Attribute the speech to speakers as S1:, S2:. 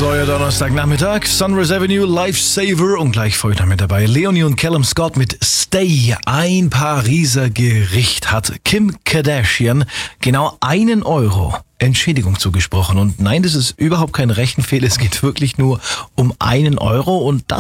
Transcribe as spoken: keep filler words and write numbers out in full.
S1: So, euer Donnerstagnachmittag, Sunrise Avenue, Lifesaver und gleich vorher mit dabei Leonie und Callum Scott mit Stay. Ein Pariser Gericht hat Kim Kardashian genau einen Euro Entschädigung zugesprochen. Und nein, das ist überhaupt kein Rechenfehler, es geht wirklich nur um einen Euro und das